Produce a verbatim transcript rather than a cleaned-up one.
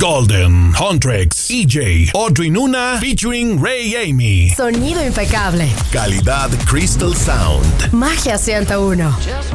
Golden, Huntrix, E J, Audrey Nuna, featuring Ray Amy. Sonido impecable. Calidad Crystal Sound. Magia ciento uno.